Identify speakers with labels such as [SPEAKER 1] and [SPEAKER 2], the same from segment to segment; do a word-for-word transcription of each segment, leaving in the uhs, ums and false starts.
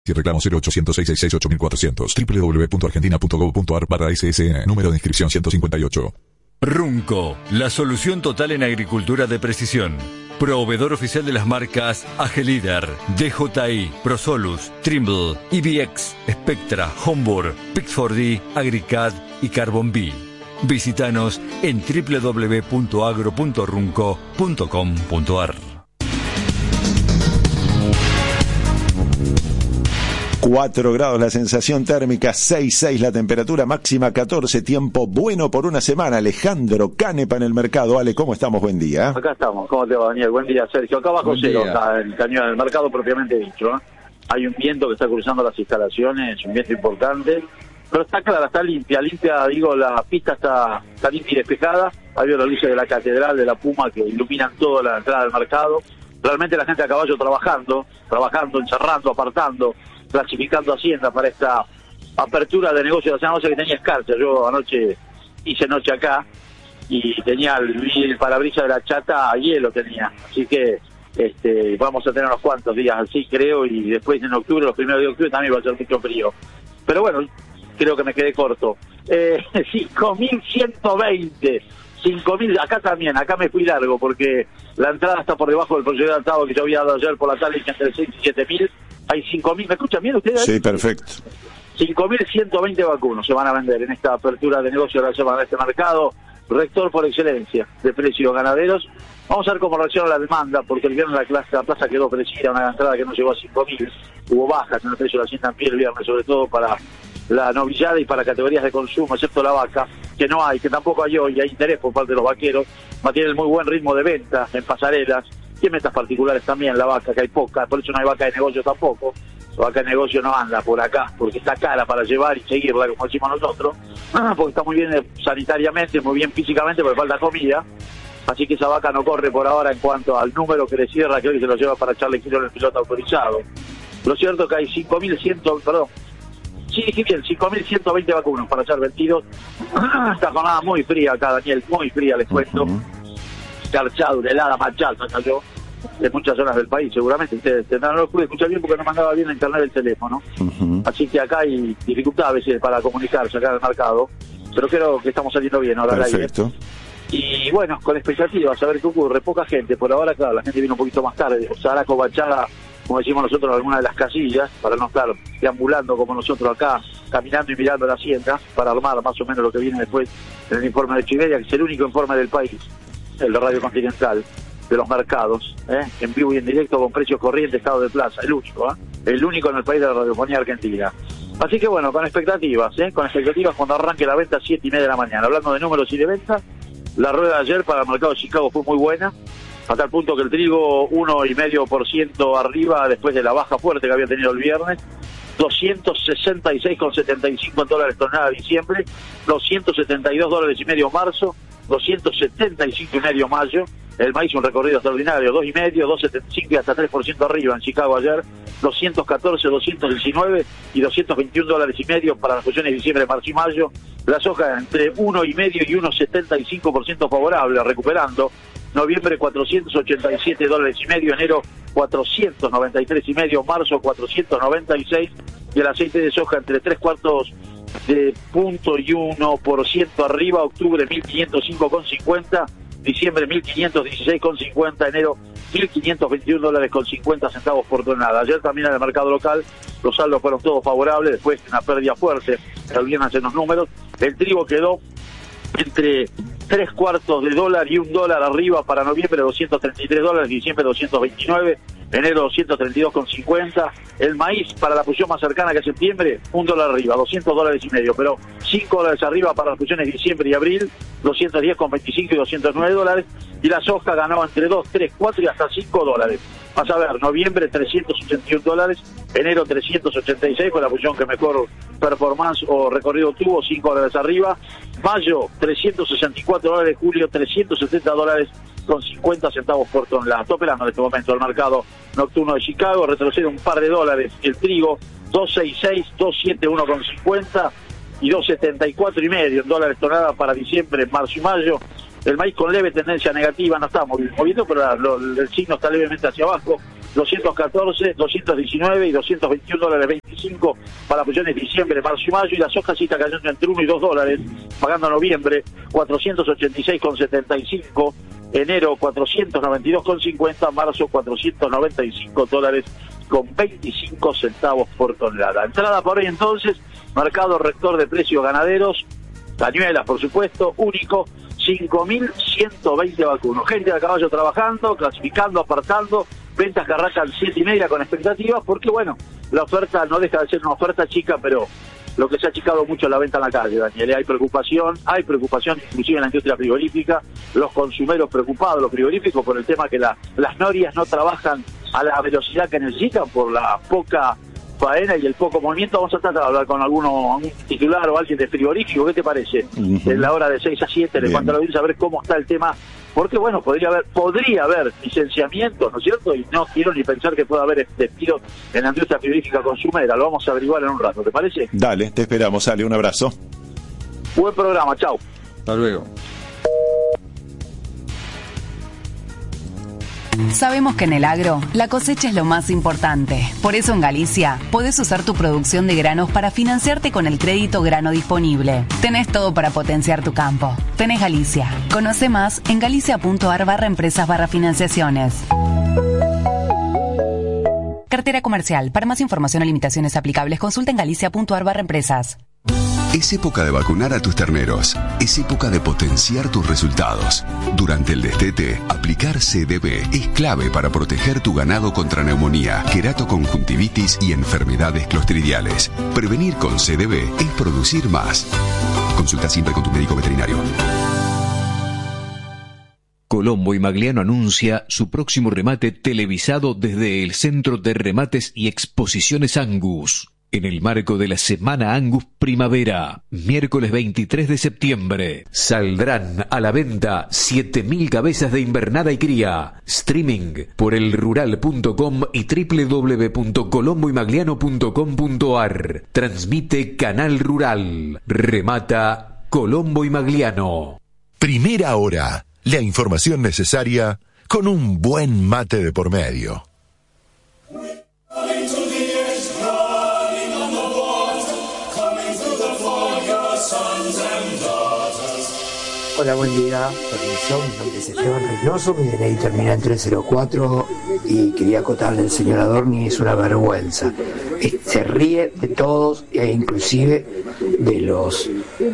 [SPEAKER 1] Y reclamo cero ochocientos seiscientos sesenta y seis ocho mil cuatrocientos. doble u doble u doble u punto argentina punto gov punto ar barra S S N. Número de inscripción ciento cincuenta y ocho.
[SPEAKER 2] Runco, la solución total en agricultura de precisión. Proveedor oficial de las marcas Agelider, D J I, Prosolus, Trimble, E B X, Spectra, Homburg, Pixford D, Agricad y Carbon B. Visítanos en doble u doble u doble u punto agro punto runco punto com punto ar.
[SPEAKER 3] cuatro grados la sensación térmica, seis seis la temperatura máxima, catorce, tiempo bueno por una semana. Alejandro Canepa en el mercado. Ale, ¿cómo estamos? Buen día.
[SPEAKER 4] Acá estamos. ¿Cómo te va, Daniel? Buen día, Sergio. Acá bajo cero, acá en Cañón, en el mercado propiamente dicho, ¿eh? Hay un viento que está cruzando las instalaciones, un viento importante, pero está clara, está limpia, limpia, digo, la pista está, está limpia y despejada. Hay las luces de la catedral, de la Puma, que iluminan toda la entrada del mercado. Realmente la gente a caballo trabajando, trabajando, encerrando, apartando, clasificando Hacienda para esta apertura de negocio de Hacienda. No sé que tenía escarcha. Yo anoche hice noche acá y tenía el, el parabrisas de la chata a hielo tenía. Así que este vamos a tener unos cuantos días así, creo, y después en octubre, los primeros de octubre también va a ser mucho frío. Pero bueno, creo que me quedé corto. Eh, cinco mil ciento veinte. cinco mil, acá también, acá me fui largo porque la entrada está por debajo del proyectado que yo había dado ayer por la tarde, entre seis y siete mil. Hay cinco mil, ¿me escuchan bien ustedes?
[SPEAKER 3] Sí, perfecto.
[SPEAKER 4] cinco mil ciento veinte vacunos se van a vender en esta apertura de negocio de la semana de este mercado, rector por excelencia de precios ganaderos. Vamos a ver cómo reacciona la demanda, porque el viernes la, clase, la plaza quedó ofrecida, una entrada que no llegó a cinco mil. Hubo bajas en el precio de la hacienda en pie el viernes, sobre todo para la novillada y para categorías de consumo, excepto la vaca, que no hay, que tampoco hay hoy, hay interés por parte de los vaqueros, mantienen muy buen ritmo de venta en pasarelas, y en metas particulares también la vaca, que hay poca, por eso no hay vaca de negocio tampoco. La vaca de negocio no anda por acá, porque está cara para llevar y seguirla, como decimos nosotros, porque está muy bien sanitariamente, muy bien físicamente, porque falta comida. Así que esa vaca no corre por ahora en cuanto al número que le cierra, que hoy se lo lleva para echarle kilo en el piloto autorizado. Lo cierto es que hay cinco mil cien, perdón, sí, dije bien, cinco mil ciento veinte vacunos para ser vendidos. Esta jornada muy fría acá, Daniel, muy fría, les cuento. Uh-huh. Escarchado, una helada machada cayó en muchas zonas del país, seguramente ustedes tendrán, no lo pude escuchar bien porque no mandaba bien la internet del teléfono. Uh-huh. Así que acá hay dificultad a veces para comunicarse acá en el mercado, pero creo que estamos saliendo bien ahora.
[SPEAKER 3] Perfecto.
[SPEAKER 4] Y bueno, con expectativas, a ver qué ocurre. Poca gente, por ahora, claro, la gente viene un poquito más tarde. Saraco, Bachada, como decimos nosotros, en alguna de las casillas, para no estar deambulando como nosotros acá, caminando y mirando la hacienda, para armar más o menos lo que viene después en el informe de Chiveria, que es el único informe del país, el de Radio Continental, de los mercados, ¿eh? En vivo y en directo, con precios corrientes, estado de plaza, el único, ¿eh? El único en el país de la radiofonía argentina. Así que bueno, con expectativas, ¿eh? Con expectativas cuando arranque la venta a siete y media de la mañana. Hablando de números y de venta, la rueda de ayer para el mercado de Chicago fue muy buena, a tal punto que el trigo uno coma cinco por ciento arriba después de la baja fuerte que había tenido el viernes, doscientos sesenta y seis coma setenta y cinco dólares tonelada de diciembre, doscientos setenta y dos dólares y medio marzo, doscientos setenta y cinco y medio mayo. El maíz un recorrido extraordinario, dos y medio, dos setenta y cinco y hasta tres por ciento arriba en Chicago ayer, doscientos catorce, doscientos diecinueve y doscientos veintiún dólares y medio para las funciones de diciembre, marzo y mayo. La soja entre uno y medio y uno setenta y cinco por ciento favorable, recuperando. Noviembre cuatrocientos ochenta y siete dólares y medio, enero cuatrocientos noventa y tres y medio, marzo cuatrocientos noventa y seis, y el aceite de soja entre tres cuartos de punto y uno por ciento arriba, octubre mil quinientos cinco con cincuenta, diciembre mil quinientos dieciséis con cincuenta, enero mil quinientos veintiún dólares con cincuenta centavos por tonelada. Ayer también en el mercado local los saldos fueron todos favorables, después de una pérdida fuerte, el viernes en los números. El trigo quedó entre tres cuartos de dólar y un dólar arriba para noviembre, doscientos treinta y tres dólares, diciembre doscientos veintinueve, enero doscientos treinta y dos con cincuenta. El maíz para la fusión más cercana que es septiembre, un dólar arriba, doscientos dólares y medio, pero cinco dólares arriba para las fusiones de diciembre y abril, doscientos diez con veinticinco y doscientos nueve dólares. Y la soja ganó entre dos, tres, cuatro y hasta cinco dólares. Vas a ver, noviembre trescientos ochenta y un dólares, enero trescientos ochenta y seis, fue la fusión que mejor performance o recorrido tuvo, cinco dólares arriba. Mayo trescientos sesenta y cuatro dólares, julio trescientos setenta dólares con cincuenta centavos por tonelada. Está operando en este momento el mercado nocturno de Chicago, retrocede un par de dólares el trigo, doscientos sesenta y seis, doscientos setenta y uno con cincuenta y doscientos setenta y cuatro y medio en dólares tonelada para diciembre, marzo y mayo. El maíz con leve tendencia negativa, no está moviendo, pero lo, el signo está levemente hacia abajo, doscientos catorce, doscientos diecinueve y doscientos veintiuno dólares veinticinco para posiciones de diciembre, marzo y mayo, y la soja sí está cayendo entre uno y dos dólares, pagando noviembre cuatrocientos ochenta y seis con setenta y cinco, enero cuatrocientos noventa y dos con cincuenta, marzo cuatrocientos noventa y cinco dólares con veinticinco centavos por tonelada. Entrada por hoy entonces, mercado rector de precios ganaderos, cañuelas por supuesto, único, cinco mil ciento veinte vacunos. Gente de caballo trabajando, clasificando, apartando, ventas que arrancan siete y media con expectativas, porque bueno, la oferta no deja de ser una oferta chica, pero lo que se ha achicado mucho es la venta en la calle, Daniel. Hay preocupación, hay preocupación inclusive en la industria frigorífica, los consumeros preocupados, los frigoríficos, por el tema que la, las norias no trabajan a la velocidad que necesitan por la poca faena y el poco movimiento. Vamos a tratar de hablar con alguno, algún titular o alguien de frigorífico. ¿Qué te parece? Uh-huh. En la hora de seis a siete, de cuanto a la audiencia, a ver cómo está el tema, porque bueno, podría haber podría haber licenciamientos, ¿no es cierto? Y no quiero ni pensar que pueda haber despidos en la industria frigorífica consumera. Lo vamos a averiguar en un rato, ¿te parece?
[SPEAKER 3] Dale, te esperamos, Ale, un abrazo.
[SPEAKER 4] Buen programa, chau.
[SPEAKER 2] Hasta luego.
[SPEAKER 5] Sabemos que en el agro la cosecha es lo más importante. Por eso en Galicia podés usar tu producción de granos para financiarte con el crédito grano disponible. Tenés todo para potenciar tu campo. Tenés Galicia. Conoce más en galicia.ar barra empresas barra financiaciones. Cartera comercial. Para más información o limitaciones aplicables, consulta en galicia.ar barra empresas.
[SPEAKER 6] Es época de vacunar a tus terneros. Es época de potenciar tus resultados. Durante el destete, aplicar C D B es clave para proteger tu ganado contra neumonía, queratoconjuntivitis y enfermedades clostridiales. Prevenir con C D B es producir más. Consulta siempre con tu médico veterinario.
[SPEAKER 7] Colombo y Magliano anuncia su próximo remate televisado desde el Centro de Remates y Exposiciones Angus. En el marco de la Semana Angus Primavera, miércoles veintitrés de septiembre, saldrán a la venta siete mil cabezas de invernada y cría. Streaming por el rural punto com y doble u doble u doble u punto colombo y magliano punto com punto a r. Transmite Canal Rural. Remata Colombo y Magliano.
[SPEAKER 8] Primera hora. La información necesaria con un buen mate de por medio.
[SPEAKER 9] Hola, buen día. Permiso, mi nombre es Esteban Reynoso, mi D N I termina en trescientos cuatro y quería acotarle al señor Adorni, es una vergüenza. Se ríe de todos e inclusive de los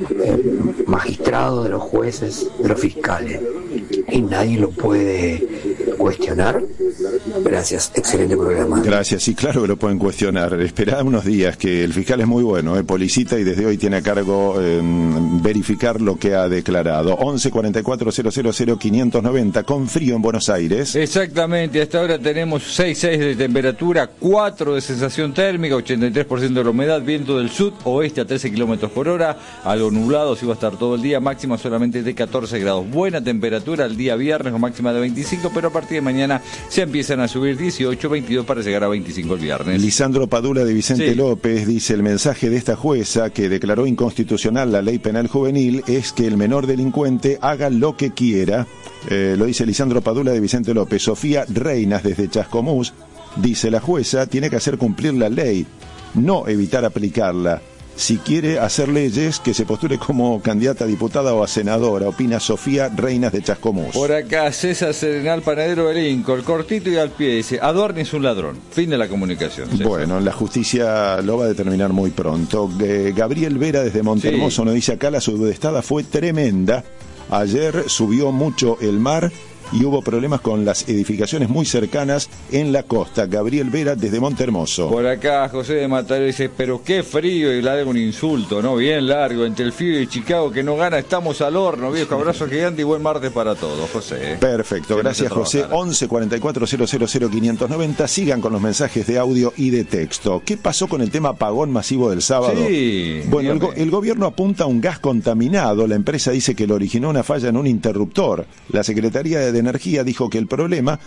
[SPEAKER 9] eh, magistrados, de los jueces, de los fiscales. Y nadie lo puede cuestionar. Gracias, excelente programa.
[SPEAKER 3] Gracias, sí, claro que lo pueden cuestionar. Esperá unos días, que el fiscal es muy bueno, eh, policita, y desde hoy tiene a cargo eh, verificar lo que ha declarado. once cuarenta y cuatro cero cero cero quinientos noventa, con frío en Buenos Aires.
[SPEAKER 2] Exactamente, hasta ahora tenemos seis coma seis de temperatura, cuatro de sensación térmica, ochenta y tres por ciento de la humedad, viento del sur oeste a trece kilómetros por hora, algo nublado, si va a estar todo el día, máxima solamente de catorce grados. Buena temperatura el día viernes con máxima de veinticinco, pero a partir de mañana se empiezan a subir dieciocho, veintidós para llegar a veinticinco el viernes.
[SPEAKER 3] Lisandro Padula de Vicente
[SPEAKER 2] sí.
[SPEAKER 3] López dice: el mensaje de esta jueza que declaró inconstitucional la ley penal juvenil es que el menor delincuente haga lo que quiera. Eh, lo dice Lisandro Padula de Vicente López. Sofía Reinas desde Chascomús dice: la jueza tiene que hacer cumplir la ley, no evitar aplicarla. Si quiere hacer leyes, que se postule como candidata a diputada o a senadora, opina Sofía Reinas de Chascomús.
[SPEAKER 2] Por acá, César Serenal, panadero de Lincoln, cortito y al pie, dice: Adorni es un ladrón. Fin de la comunicación. César.
[SPEAKER 3] Bueno, la justicia lo va a determinar muy pronto. Eh, Gabriel Vera desde Montehermoso sí. nos dice: acá la sudestada fue tremenda. Ayer subió mucho el mar y hubo problemas con las edificaciones muy cercanas en la costa. Gabriel Vera desde Montehermoso.
[SPEAKER 2] Por acá José de Mataró dice: pero qué frío, y le hago un insulto, ¿no? Bien largo, entre el frío y Chicago que no gana, estamos al horno, viejo. Abrazo gigante y buen martes para todos, José.
[SPEAKER 3] Perfecto, que gracias José. once cuarenta y cuatro cero cero cero quinientos noventa. Sigan con los mensajes de audio y de texto. ¿Qué pasó con el tema apagón masivo del sábado?
[SPEAKER 2] Sí,
[SPEAKER 3] bueno, el, go- el gobierno apunta a un gas contaminado. La empresa dice que lo originó una falla en un interruptor. La Secretaría de Energía dijo que el problema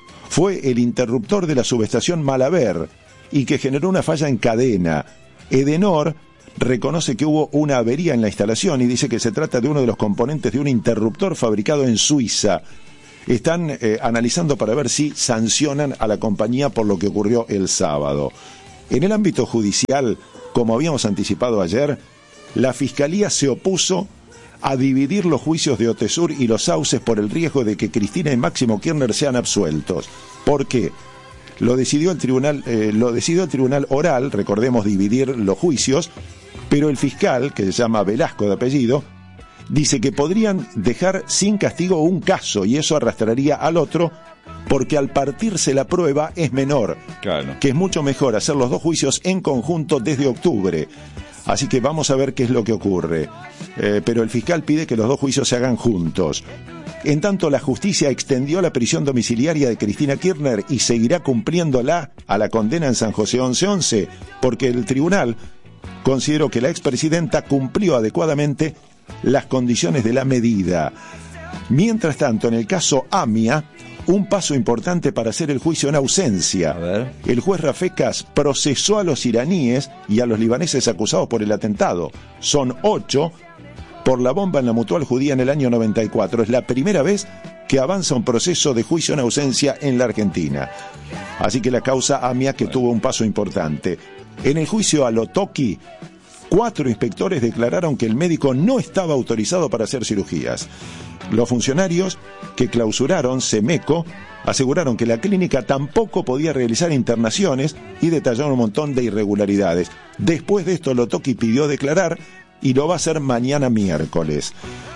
[SPEAKER 3] fue el interruptor de la subestación Malaver y que generó una falla en cadena. Edenor reconoce que hubo una avería en la instalación y dice que se trata de uno de los componentes de un interruptor fabricado en Suiza. están eh, analizando para ver si sancionan a la compañía por lo que ocurrió el sábado. En el ámbito judicial, como habíamos anticipado ayer, la Fiscalía se opuso a dividir los juicios de Otesur y los Sauces por el riesgo de que Cristina y Máximo Kirchner sean absueltos. ¿Por qué? Lo decidió el tribunal, eh, lo decidió el tribunal oral, recordemos dividir los juicios, pero el fiscal, que se llama Velasco de apellido, dice que podrían dejar sin castigo un caso y eso arrastraría al otro, porque al partirse la prueba es menor, claro. Que es mucho mejor hacer los dos juicios en conjunto desde octubre. Así que vamos a ver qué es lo que ocurre. Eh, pero el fiscal pide que los dos juicios se hagan juntos. En tanto, la justicia extendió la prisión domiciliaria de Cristina Kirchner y seguirá cumpliéndola a la condena en San José once once, porque el tribunal consideró que la expresidenta cumplió adecuadamente las condiciones de la medida. Mientras tanto, en el caso AMIA, un paso importante para hacer el juicio en ausencia. A ver. El juez Rafecas procesó a los iraníes y a los libaneses acusados por el atentado. Son ocho por la bomba en la Mutual Judía en el año noventa y cuatro. Es la primera vez que avanza un proceso de juicio en ausencia en la Argentina. Así que la causa AMIA que tuvo un paso importante. En el juicio a Lotoki, cuatro inspectores declararon que el médico no estaba autorizado para hacer cirugías. Los funcionarios que clausuraron Semeco aseguraron que la clínica tampoco podía realizar internaciones y detallaron un montón de irregularidades. Después de esto, Lotoki pidió declarar y lo va a hacer mañana miércoles.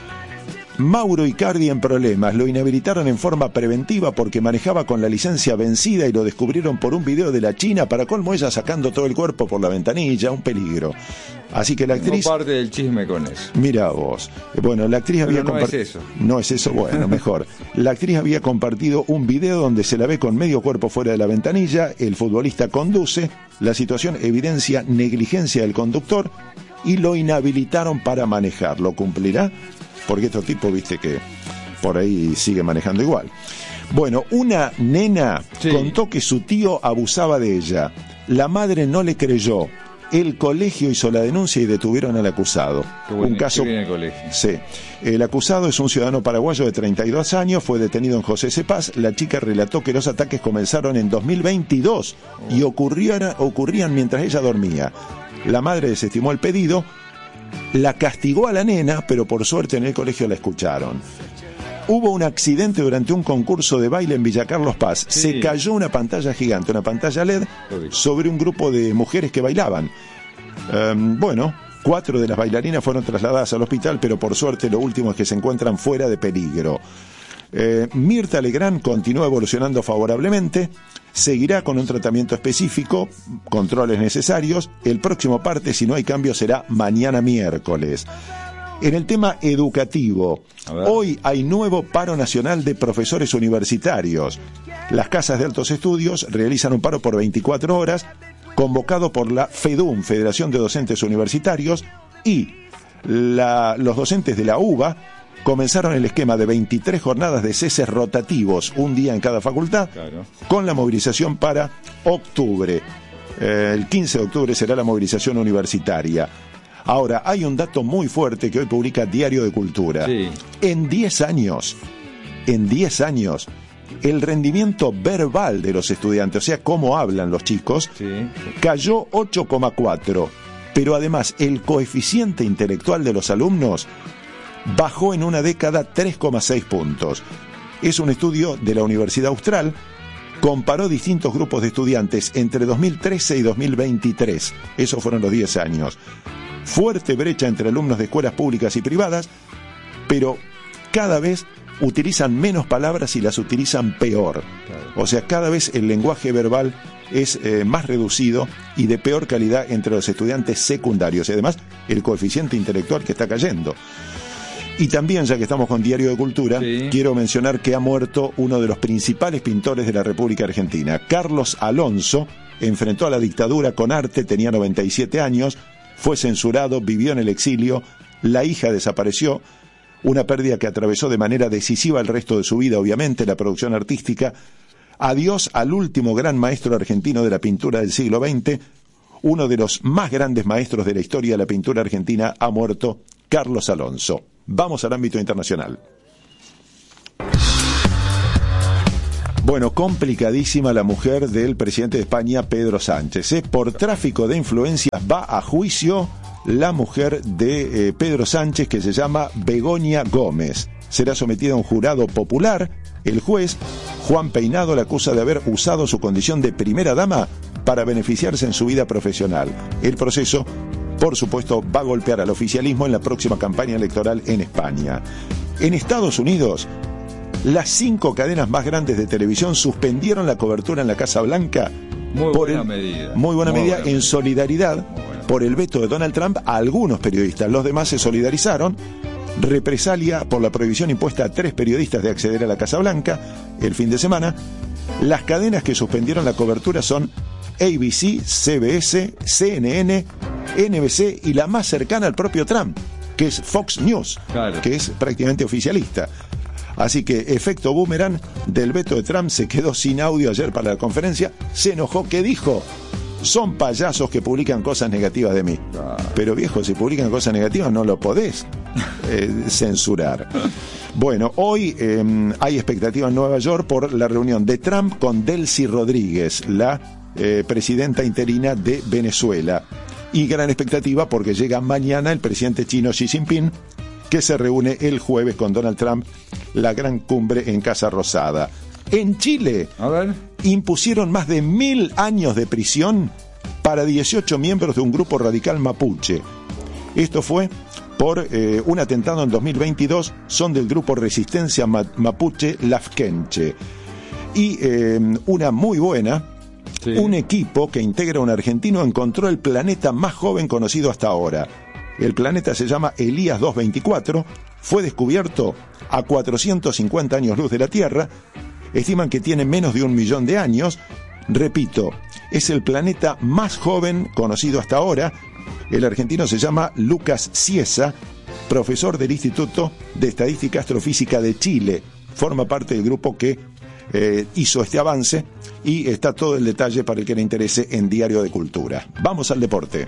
[SPEAKER 3] Mauro Icardi en problemas. Lo inhabilitaron en forma preventiva porque manejaba con la licencia vencida y lo descubrieron por un video de la China, para colmo ella sacando todo el cuerpo por la ventanilla, un peligro. Así que la actriz...
[SPEAKER 10] No parte del chisme con eso.
[SPEAKER 3] Mira vos. Bueno, la actriz había
[SPEAKER 10] compartido...
[SPEAKER 3] compart...
[SPEAKER 10] no es eso.
[SPEAKER 3] No es eso, bueno, mejor. La actriz había compartido un video donde se la ve con medio cuerpo fuera de la ventanilla, el futbolista conduce, la situación evidencia negligencia del conductor y lo inhabilitaron para manejar. ¿Lo cumplirá? Porque estos tipos, viste que por ahí sigue manejando igual. Bueno, una nena sí. contó que su tío abusaba de ella. La madre no le creyó. El colegio hizo la denuncia y detuvieron al acusado.
[SPEAKER 10] Qué bueno,
[SPEAKER 3] un caso.
[SPEAKER 10] qué bien el colegio.
[SPEAKER 3] Sí. El acusado es un ciudadano paraguayo de treinta y dos años, fue detenido en José Cepaz. La chica relató que los ataques comenzaron en dos mil veintidós oh. y ocurrían, ocurrían mientras ella dormía. La madre desestimó el pedido. La castigó a la nena, pero por suerte en el colegio la escucharon. Hubo un accidente durante un concurso de baile en Villa Carlos Paz. Sí. Se cayó una pantalla gigante, una pantalla L E D, sobre un grupo de mujeres que bailaban. Um, bueno, cuatro de las bailarinas fueron trasladadas al hospital, pero por suerte lo último es que se encuentran fuera de peligro. Eh, Mirta Legrand continúa evolucionando favorablemente, seguirá con un tratamiento específico, controles necesarios. El próximo parte, si no hay cambio, será mañana miércoles. En el tema educativo, hoy hay nuevo paro nacional de profesores universitarios. Las casas de altos estudios realizan un paro por veinticuatro horas, convocado por la FEDUM, Federación de Docentes Universitarios, y la, los docentes de la UBA comenzaron el esquema de veintitrés jornadas de ceses rotativos, un día en cada facultad, claro. con la movilización para octubre. Eh, el quince de octubre será la movilización universitaria. Ahora, hay un dato muy fuerte que hoy publica Diario de Cultura. Sí. En diez años, en diez años, el rendimiento verbal de los estudiantes, o sea, cómo hablan los chicos, sí. cayó ocho coma cuatro. Pero además, el coeficiente intelectual de los alumnos bajó en una década tres coma seis puntos. Es un estudio de la Universidad Austral, comparó distintos grupos de estudiantes entre dos mil trece y dos mil veintitrés. Esos fueron los diez años. Fuerte brecha entre alumnos de escuelas públicas y privadas, pero cada vez utilizan menos palabras y las utilizan peor. O sea, cada vez el lenguaje verbal es eh, más reducido y de peor calidad entre los estudiantes secundarios. Y además, el coeficiente intelectual que está cayendo. Y también, ya que estamos con Diario de Cultura, sí. quiero mencionar que ha muerto uno de los principales pintores de la República Argentina. Carlos Alonso enfrentó a la dictadura con arte, tenía noventa y siete años, fue censurado, vivió en el exilio, la hija desapareció, una pérdida que atravesó de manera decisiva el resto de su vida, obviamente, la producción artística. Adiós al último gran maestro argentino de la pintura del siglo veinte, uno de los más grandes maestros de la historia de la pintura argentina, ha muerto, Carlos Alonso. Vamos al ámbito internacional. Bueno, complicadísima la mujer del presidente de España, Pedro Sánchez. ¿eh? Por tráfico de influencias va a juicio la mujer de eh, Pedro Sánchez, que se llama Begoña Gómez. Será sometida a un jurado popular. El juez, Juan Peinado, la acusa de haber usado su condición de primera dama para beneficiarse en su vida profesional. El proceso, por supuesto, va a golpear al oficialismo en la próxima campaña electoral en España. En Estados Unidos, las cinco cadenas más grandes de televisión suspendieron la cobertura en la Casa Blanca.
[SPEAKER 10] Muy
[SPEAKER 3] por
[SPEAKER 10] buena
[SPEAKER 3] el,
[SPEAKER 10] medida.
[SPEAKER 3] Muy buena
[SPEAKER 10] muy
[SPEAKER 3] medida
[SPEAKER 10] buena
[SPEAKER 3] en
[SPEAKER 10] medida.
[SPEAKER 3] solidaridad por el veto de Donald Trump a algunos periodistas. Los demás se solidarizaron. Represalia por la prohibición impuesta a tres periodistas de acceder a la Casa Blanca el fin de semana. Las cadenas que suspendieron la cobertura son A B C, C B S, C N N, N B C y la más cercana al propio Trump, que es Fox News,
[SPEAKER 10] Claro.
[SPEAKER 3] que es prácticamente oficialista. Así que efecto boomerang del veto de Trump, se quedó sin audio ayer para la conferencia, se enojó. ¿Qué dijo? Son payasos que publican cosas negativas de mí.
[SPEAKER 10] Ah.
[SPEAKER 3] Pero viejo, si publican cosas negativas no lo podés eh, censurar. Bueno, hoy eh, hay expectativa en Nueva York por la reunión de Trump con Delcy Rodríguez, la eh, presidenta interina de Venezuela. Y gran expectativa porque llega mañana el presidente chino Xi Jinping, que se reúne el jueves con Donald Trump, la gran cumbre en Casa Rosada. En Chile,
[SPEAKER 10] A ver.
[SPEAKER 3] impusieron más de mil años de prisión para dieciocho miembros de un grupo radical mapuche. Esto fue por eh, un atentado en dos mil veintidós, son del grupo Resistencia Mapuche Lafkenche. Y eh, una muy buena, sí. Un equipo que integra un argentino encontró el planeta más joven conocido hasta ahora. El planeta se llama Elías doscientos veinticuatro, fue descubierto a cuatrocientos cincuenta años luz de la Tierra, estiman que tiene menos de un millón de años. Repito, es el planeta más joven conocido hasta ahora. El argentino se llama Lucas Ciesa, profesor del Instituto de Estadística Astrofísica de Chile. Forma parte del grupo que eh, hizo este avance y está todo el detalle para el que le interese en Diario de Cultura. Vamos al deporte.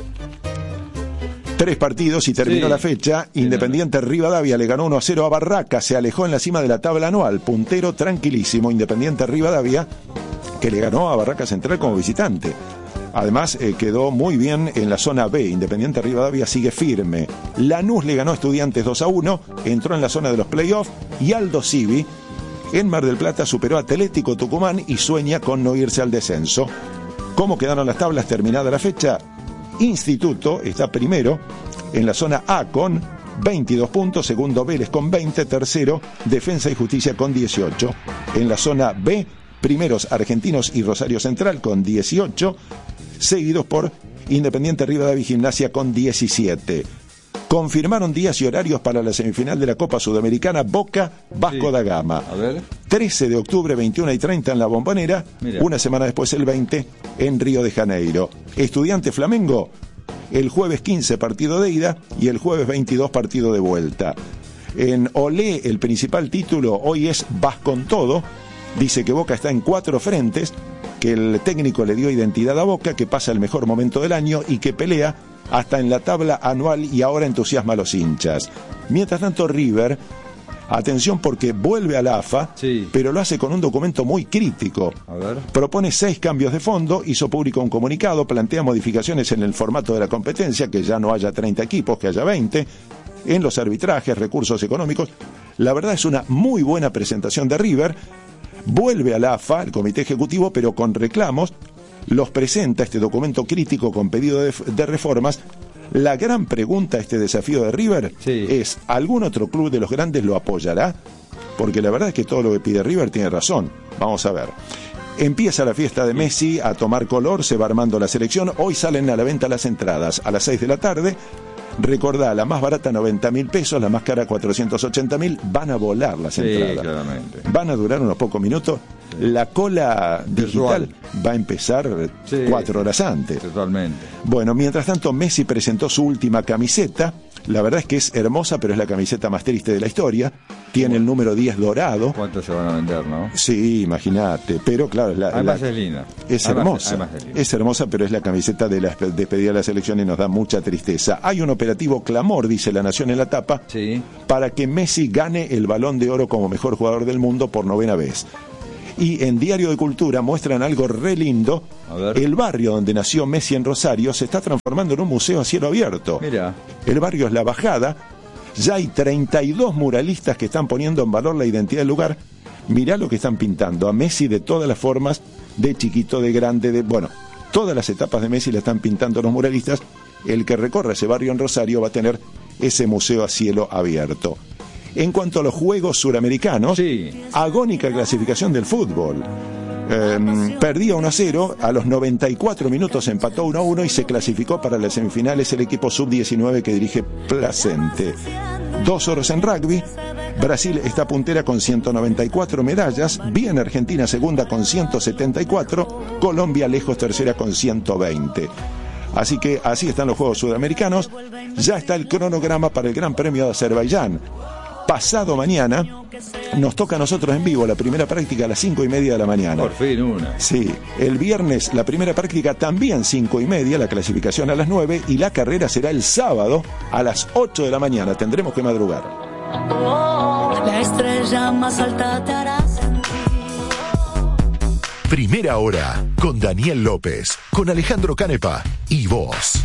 [SPEAKER 3] Tres partidos y terminó sí. la fecha. Independiente Rivadavia le ganó uno a cero a Barracas, se alejó en la cima de la tabla anual, puntero tranquilísimo. Independiente Rivadavia, que le ganó a Barracas Central como visitante. Además eh, quedó muy bien en la zona B. Independiente Rivadavia sigue firme. Lanús le ganó a Estudiantes dos a uno, entró en la zona de los playoffs. Y Aldo Civi en Mar del Plata superó a Atlético Tucumán y sueña con no irse al descenso. ¿Cómo quedaron las tablas terminada la fecha? Instituto está primero en la zona A con veintidós puntos, segundo Vélez con veinte, tercero Defensa y Justicia con dieciocho. En la zona B, primeros Argentinos y Rosario Central con dieciocho, seguidos por Independiente Rivadavia y Gimnasia con diecisiete. Confirmaron días y horarios para la semifinal de la Copa Sudamericana Boca Vasco sí. da Gama.
[SPEAKER 10] A ver.
[SPEAKER 3] trece de octubre, veintiuno y treinta en La Bombonera. Mira. Una semana después, el veinte, en Río de Janeiro. Estudiante Flamengo, el jueves quince partido de ida y el jueves veintidós partido de vuelta. En Olé, el principal título hoy es Vas con todo. Dice que Boca está en cuatro frentes, que el técnico le dio identidad a Boca, que pasa el mejor momento del año y que pelea hasta en la tabla anual y ahora entusiasma a los hinchas. Mientras tanto, River, atención porque vuelve a la A F A, sí. pero lo hace con un documento muy crítico.
[SPEAKER 10] A ver.
[SPEAKER 3] Propone seis cambios de fondo, hizo público un comunicado, plantea modificaciones en el formato de la competencia, que ya no haya treinta equipos, que haya veinte, en los arbitrajes, recursos económicos. La verdad es una muy buena presentación de River. Vuelve a la A F A, el comité ejecutivo, pero con reclamos. Los presenta este documento crítico con pedido de, de reformas. La gran pregunta a este desafío de River sí. es, ¿algún otro club de los grandes lo apoyará? Porque la verdad es que todo lo que pide River tiene razón. Vamos a ver. Empieza la fiesta de Messi a tomar color, se va armando la selección. Hoy salen a la venta las entradas a las seis de la tarde. Recordá, la más barata noventa mil pesos, la más cara cuatrocientos ochenta mil. Van a volar las
[SPEAKER 10] sí,
[SPEAKER 3] entradas.
[SPEAKER 10] Claramente.
[SPEAKER 3] Van a durar unos pocos minutos. Sí. La cola digital Virtual. va a empezar sí, cuatro horas antes.
[SPEAKER 10] Totalmente.
[SPEAKER 3] Bueno, mientras tanto, Messi presentó su última camiseta. La verdad es que es hermosa, pero es la camiseta más triste de la historia. Tiene el número diez dorado.
[SPEAKER 10] ¿Cuántos se van a vender, no?
[SPEAKER 3] Sí, imagínate. Pero claro, la,
[SPEAKER 10] además
[SPEAKER 3] la,
[SPEAKER 10] es linda.
[SPEAKER 3] Es
[SPEAKER 10] además,
[SPEAKER 3] hermosa.
[SPEAKER 10] además es, linda.
[SPEAKER 3] es hermosa, pero es la camiseta de la despedida de la selección y nos da mucha tristeza. Hay un operativo clamor, dice La Nación en la tapa,
[SPEAKER 10] sí.
[SPEAKER 3] para que Messi gane el Balón de Oro como mejor jugador del mundo por novena vez. Y en Diario de Cultura muestran algo re lindo. El barrio donde nació Messi en Rosario se está transformando en un museo a cielo abierto.
[SPEAKER 10] Mira.
[SPEAKER 3] El barrio es La Bajada. Ya hay treinta y dos muralistas que están poniendo en valor la identidad del lugar. Mirá lo que están pintando. A Messi de todas las formas, de chiquito, de grande, de... Bueno, todas las etapas de Messi la están pintando los muralistas. El que recorra ese barrio en Rosario va a tener ese museo a cielo abierto. En cuanto a los Juegos Suramericanos, sí. Agónica clasificación del fútbol. Eh, perdía uno a cero, a los noventa y cuatro minutos empató uno a uno y se clasificó para las semifinales el equipo sub diecinueve que dirige Placente. Dos oros en rugby. Brasil está puntera con ciento noventa y cuatro medallas, bien Argentina segunda con ciento setenta y cuatro, Colombia lejos tercera con ciento veinte. Así que así están los Juegos Sudamericanos. Ya está el cronograma para el Gran Premio de Azerbaiyán. Pasado mañana nos toca a nosotros en vivo la primera práctica a las cinco y media de la mañana.
[SPEAKER 10] Por fin una.
[SPEAKER 3] Sí, el viernes la primera práctica también cinco y media, la clasificación a las nueve y la carrera será el sábado a las ocho de la mañana. Tendremos que madrugar.
[SPEAKER 11] La estrella más alta te hará sentir.
[SPEAKER 8] Primera hora con Daniel López, con Alejandro Canepa y vos.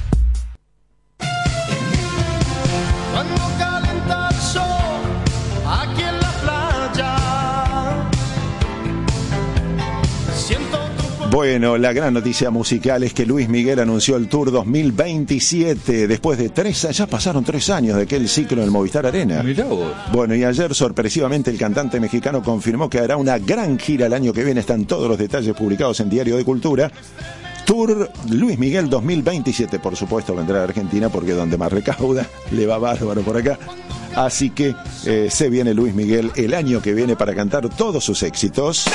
[SPEAKER 3] Bueno, la gran noticia musical es que Luis Miguel anunció el Tour dos mil veintisiete. Después de tres años, ya pasaron tres años de aquel ciclo en el Movistar Arena.
[SPEAKER 10] Mirá vos.
[SPEAKER 3] Bueno, y ayer sorpresivamente el cantante mexicano confirmó que hará una gran gira el año que viene. Están todos los detalles publicados en Diario de Cultura. Tour Luis Miguel dos mil veintisiete, por supuesto vendrá a Argentina porque es donde más recauda, le va bárbaro por acá. Así que eh, se viene Luis Miguel el año que viene para cantar todos sus éxitos.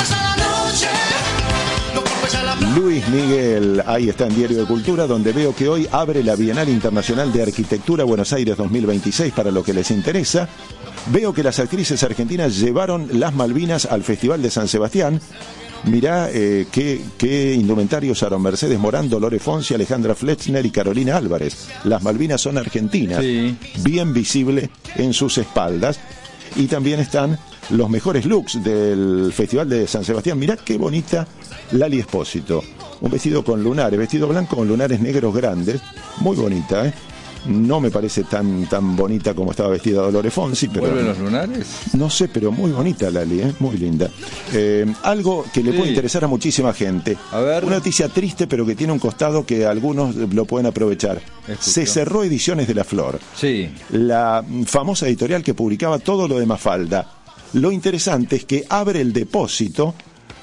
[SPEAKER 3] Luis Miguel, ahí está en Diario de Cultura, donde veo que hoy abre la Bienal Internacional de Arquitectura Buenos Aires dos mil veintiséis para lo que les interesa. Veo que las actrices argentinas llevaron las Malvinas al Festival de San Sebastián. Mirá eh, qué, qué indumentario usaron Mercedes Morán, Dolores Fonsi, Alejandra Flechner y Carolina Álvarez. Las Malvinas son argentinas, sí. Bien visible en sus espaldas. Y también están los mejores looks del Festival de San Sebastián. Mirá qué bonita Lali Espósito. Un vestido con lunares, vestido blanco con lunares negros grandes. Muy bonita, ¿eh? No me parece tan tan bonita como estaba vestida Dolores Fonsi, pero...
[SPEAKER 10] ¿Vuelven los lunares?
[SPEAKER 3] No sé, pero muy bonita Lali, ¿eh? Muy linda. Eh, algo que le sí. puede interesar a muchísima gente.
[SPEAKER 10] A ver.
[SPEAKER 3] Una noticia triste, pero que tiene un costado que algunos lo pueden aprovechar.
[SPEAKER 10] Escucho.
[SPEAKER 3] Se cerró Ediciones de la Flor.
[SPEAKER 10] Sí.
[SPEAKER 3] La famosa editorial que publicaba todo lo de Mafalda. Lo interesante es que abre el depósito,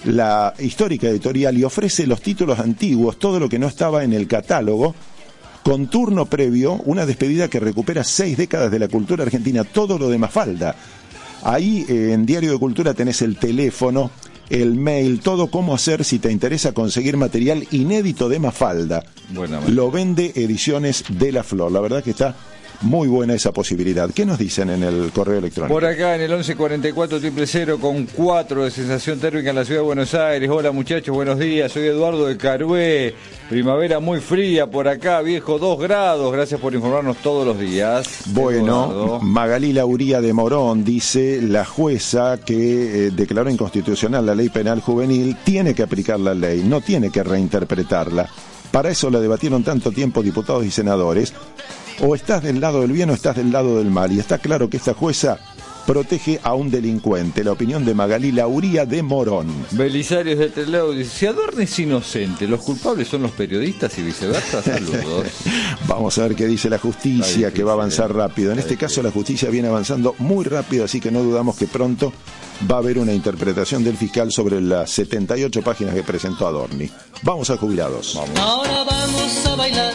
[SPEAKER 3] la histórica editorial, y ofrece los títulos antiguos, todo lo que no estaba en el catálogo, con turno previo, una despedida que recupera seis décadas de la cultura argentina, todo lo de Mafalda. Ahí eh, en Diario de Cultura tenés el teléfono, el mail, todo cómo hacer si te interesa conseguir material inédito de Mafalda.
[SPEAKER 10] Buena,
[SPEAKER 3] lo vende Ediciones de la Flor, la verdad que está muy buena esa posibilidad. ¿Qué nos dicen en el correo electrónico?
[SPEAKER 10] Por acá en el once cuarenta y cuatro cero cero con cuatro de sensación térmica en la ciudad de Buenos Aires. Hola muchachos, buenos días. Soy Eduardo de Carué. Primavera muy fría por acá, viejo, dos grados. Gracias por informarnos todos los días.
[SPEAKER 3] Bueno,
[SPEAKER 10] Eduardo.
[SPEAKER 3] Magalí Lauría de Morón dice: la jueza que eh, declaró inconstitucional la ley penal juvenil tiene que aplicar la ley, no tiene que reinterpretarla. Para eso la debatieron tanto tiempo diputados y senadores. O estás del lado del bien o estás del lado del mal. Y está claro que esta jueza protege a un delincuente. La opinión de Magalí Lauría de Morón.
[SPEAKER 10] Belisarios de Teleo dice: si Adorni es inocente, los culpables son los periodistas y viceversa. Saludos.
[SPEAKER 3] Vamos a ver qué dice la justicia, difícil, que va a avanzar rápido. En este difícil. caso la justicia viene avanzando muy rápido, así que no dudamos que pronto va a haber una interpretación del fiscal sobre las setenta y ocho páginas que presentó Adorni. Vamos a jubilados.
[SPEAKER 10] Vamos.
[SPEAKER 11] Ahora vamos a bailar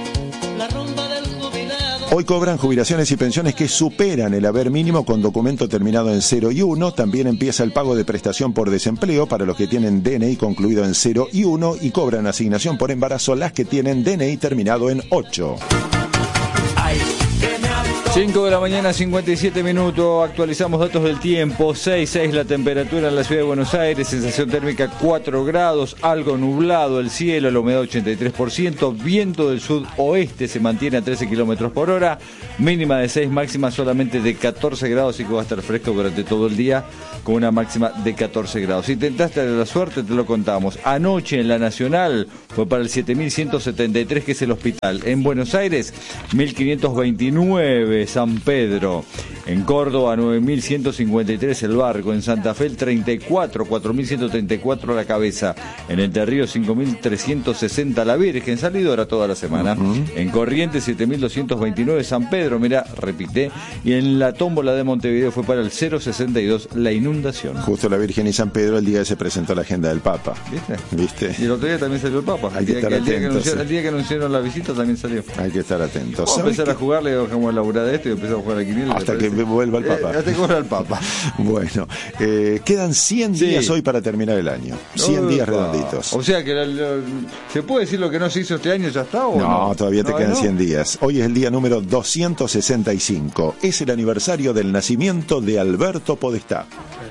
[SPEAKER 11] la rumba del jubilado.
[SPEAKER 3] Hoy cobran jubilaciones y pensiones que superan el haber mínimo con documento terminado en cero y uno. También empieza el pago de prestación por desempleo para los que tienen D N I concluido en cero y uno, y cobran asignación por embarazo las que tienen D N I terminado en ocho.
[SPEAKER 11] Ay, que me
[SPEAKER 10] cinco de la mañana, cincuenta y siete minutos. Actualizamos datos del tiempo. seis, seis la temperatura en la ciudad de Buenos Aires. Sensación térmica cuatro grados. Algo nublado el cielo. La humedad ochenta y tres por ciento. Viento del sudoeste se mantiene a trece kilómetros por hora. Mínima de seis, máxima solamente de catorce grados. Así que va a estar fresco durante todo el día con una máxima de catorce grados. Si tentaste la suerte, te lo contamos. Anoche en la Nacional fue para el siete mil ciento setenta y tres, que es el hospital. En Buenos Aires, mil quinientos veintinueve. San Pedro. En Córdoba, nueve mil ciento cincuenta y tres el Barco. En Santa Fe, el treinta y cuatro, cuatro mil ciento treinta y cuatro la Cabeza. En Entre Ríos, cinco mil trescientos sesenta la Virgen, salidora toda la semana. Uh-huh. En Corrientes, siete mil doscientos veintinueve San Pedro, mira, repite. Y en la tómbola de Montevideo fue para el cero sesenta y dos la Inundación.
[SPEAKER 3] Justo la Virgen y San Pedro, el día que se presentó la agenda del Papa.
[SPEAKER 10] ¿Viste?
[SPEAKER 3] ¿Viste?
[SPEAKER 10] Y el otro día también salió el Papa.
[SPEAKER 3] Hay que estar
[SPEAKER 10] el, día que,
[SPEAKER 3] atentos,
[SPEAKER 10] el, día que anunciaron,
[SPEAKER 3] sí.
[SPEAKER 10] el día que anunciaron la visita también salió.
[SPEAKER 3] Hay que estar atentos.
[SPEAKER 10] Vamos a empezar
[SPEAKER 3] que...
[SPEAKER 10] a jugarle, dejamos la laburada de esto y empezamos a jugar a quiniela.
[SPEAKER 3] Hasta que vuelva el Papa.
[SPEAKER 10] Eh, hasta que vuelva el Papa.
[SPEAKER 3] Bueno, eh, quedan cien sí. días hoy para terminar el año. cien días redonditos.
[SPEAKER 10] O sea que la, la, ¿se puede decir lo que no se hizo este año ya está o no?
[SPEAKER 3] No, todavía te
[SPEAKER 10] no,
[SPEAKER 3] quedan
[SPEAKER 10] no.
[SPEAKER 3] cien días. Hoy es el día número doscientos sesenta y cinco. Es el aniversario del nacimiento de Alberto Podestá.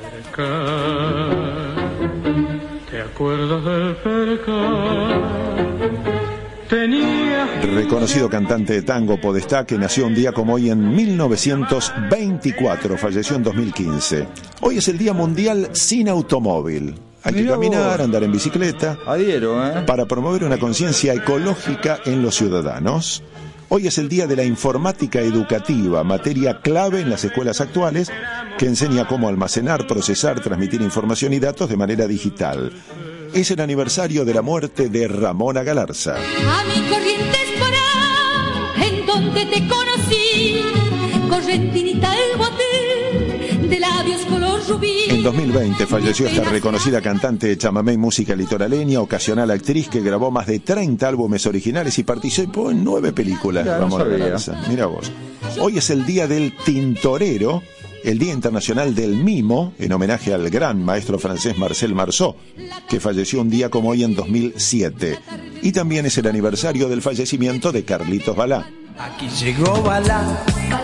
[SPEAKER 11] ¿Te acuerdas del percal? Tenía...
[SPEAKER 3] Reconocido cantante de tango Podestá, que nació un día como hoy en mil novecientos veinticuatro, falleció en dos mil quince. Hoy es el Día Mundial sin Automóvil. Hay que caminar, andar en bicicleta,
[SPEAKER 10] adhiero, ¿eh?
[SPEAKER 3] para promover una conciencia ecológica en los ciudadanos. Hoy es el Día de la Informática Educativa, materia clave en las escuelas actuales, que enseña cómo almacenar, procesar, transmitir información y datos de manera digital. Es el aniversario de la muerte de Ramona Galarza.
[SPEAKER 12] A mi Corrientes para, en donde te conocí, correntinita el bote, de labios color rubí.
[SPEAKER 3] En dos mil veinte falleció esta reconocida cantante de chamamé y música litoraleña, ocasional actriz que grabó más de treinta álbumes originales y participó en nueve películas.
[SPEAKER 10] Ya,
[SPEAKER 3] Ramona
[SPEAKER 10] no
[SPEAKER 3] Galarza. Mira vos. Hoy es el Día del Tintorero, el Día Internacional del Mimo, en homenaje al gran maestro francés Marcel Marceau, que falleció un día como hoy en dos mil siete. Y también es el aniversario del fallecimiento de Carlitos Balá.
[SPEAKER 13] Aquí llegó Balá.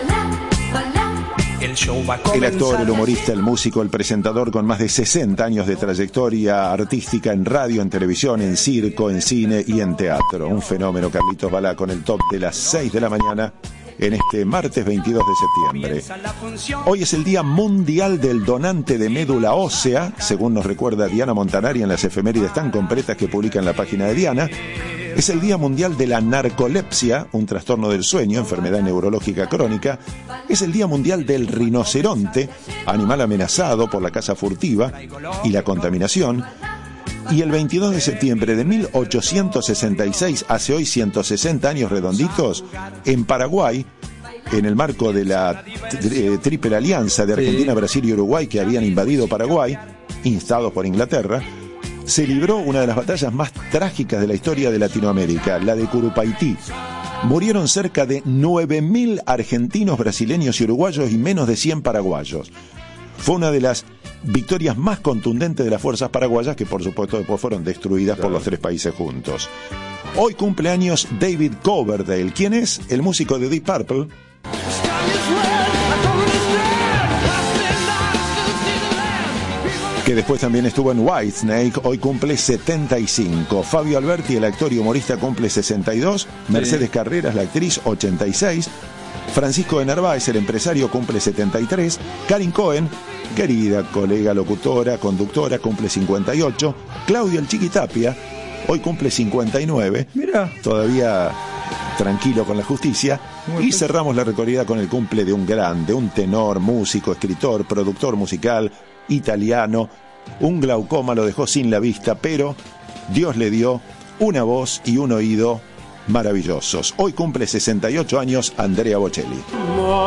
[SPEAKER 13] El show va a comenzar.
[SPEAKER 3] El actor, el humorista, el músico, el presentador con más de sesenta años de trayectoria artística en radio, en televisión, en circo, en cine y en teatro. Un fenómeno, Carlitos Balá, con el top de las seis de la mañana en este martes veintidós de septiembre. Hoy es el Día Mundial del Donante de Médula Ósea, según nos recuerda Diana Montanari en las efemérides tan completas que publica en la página de Diana. Es el Día Mundial de la Narcolepsia, un trastorno del sueño, enfermedad neurológica crónica. Es el Día Mundial del Rinoceronte, animal amenazado por la caza furtiva y la contaminación. Y el veintidós de septiembre de mil ochocientos sesenta y seis, hace hoy ciento sesenta años redonditos, en Paraguay, en el marco de la tri- triple alianza de Argentina, sí. Brasil y Uruguay, que habían invadido Paraguay, instados por Inglaterra, se libró una de las batallas más trágicas de la historia de Latinoamérica, la de Curupaití. Murieron cerca de nueve mil argentinos, brasileños y uruguayos y menos de cien paraguayos. Fue una de las victorias más contundentes de las fuerzas paraguayas, que por supuesto después fueron destruidas por los tres países juntos. Hoy cumple años David Coverdale. ¿Quién es? El músico de Deep Purple, que después también estuvo en Whitesnake. Hoy cumple setenta y cinco. Fabio Alberti, el actor y humorista, cumple sesenta y dos. Mercedes Carreras, la actriz, ochenta y seis. Francisco de Narváez, el empresario, cumple setenta y tres. Karin Cohen, querida colega locutora, conductora, cumple cincuenta y ocho. Claudio el Chiqui Tapia, hoy cumple cincuenta y nueve.
[SPEAKER 10] Mira.
[SPEAKER 3] Todavía tranquilo con la justicia. Y cerramos la recorrida con el cumple de un grande, un tenor, músico, escritor, productor musical, italiano. Un glaucoma lo dejó sin la vista, pero Dios le dio una voz y un oído maravillosos. Hoy cumple sesenta y ocho años Andrea Bocelli.